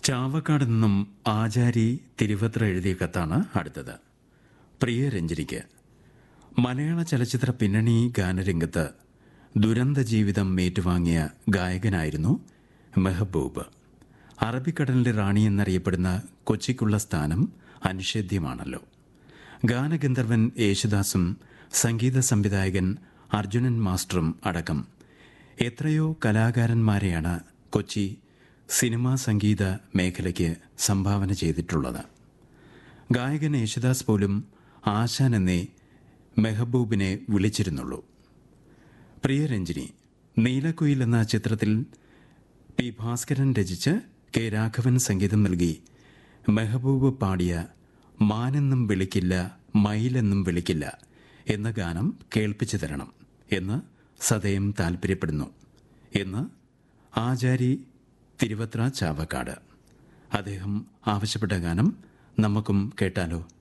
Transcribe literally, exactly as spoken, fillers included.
ചാവക്കാട് നിന്നും ആചാരി തിരുവത്ര എഴുതിയ കത്താണ് അടുത്തത്. പ്രിയ രഞ്ജനിക്ക് മലയാള ചലച്ചിത്ര പിന്നണി ഗാനരംഗത്ത് ദുരന്ത ജീവിതം ഏറ്റുവാങ്ങിയ ഗായകനായിരുന്നു മെഹബൂബ്. അറബിക്കടലിന്റെ റാണി എന്നറിയപ്പെടുന്ന കൊച്ചിക്കുള്ള സ്ഥാനം അനിഷേധ്യമാണല്ലോ. ഗാനഗന്ധർവൻ യേശുദാസും സംഗീത സംവിധായകൻ അർജുനൻ മാസ്റ്ററും അടക്കം എത്രയോ കലാകാരന്മാരെയാണ് കൊച്ചി സിനിമാ സംഗീത മേഖലയ്ക്ക് സംഭാവന ചെയ്തിട്ടുള്ളത്. ഗായകൻ യേശുദാസ് പോലും ആശാൻ എന്നേ മെഹബൂബിനെ വിളിച്ചിരുന്നുള്ളൂ. പ്രിയ രഞ്ജിനി, നീലക്കുയിൽ എന്ന ചിത്രത്തിൽ പി ഭാസ്കരൻ രചിച്ച് കെ രാഘവൻ സംഗീതം നൽകി മെഹബൂബ് പാടിയ മാനെന്നും വിളിക്കില്ല മയിലെന്നും വിളിക്കില്ല എന്ന ഗാനം കേൾപ്പിച്ചു തരണം എന്ന് സദയം താൽപ്പര്യപ്പെടുന്നു എന്ന് ആചാരി തിരുവത്ര ചാവക്കാട്. അദ്ദേഹം ആവശ്യപ്പെട്ട ഗാനം നമുക്കും കേട്ടാലോ?